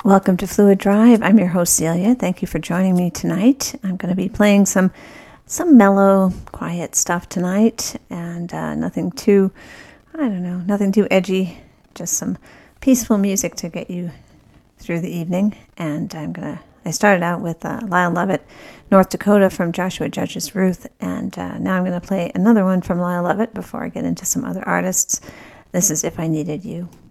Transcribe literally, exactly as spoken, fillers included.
Welcome to Fluid Drive. I'm your host, Celia. Thank you for joining me tonight. I'm going to be playing some some mellow, quiet stuff tonight, and uh, nothing too, I don't know, nothing too edgy, just some peaceful music to get you through the evening. And I'm going to, I started out with uh, Lyle Lovett, North Dakota from Joshua Judge's Ruth, and uh, now I'm going to play another one from Lyle Lovett before I get into some other artists. This is If I Needed You.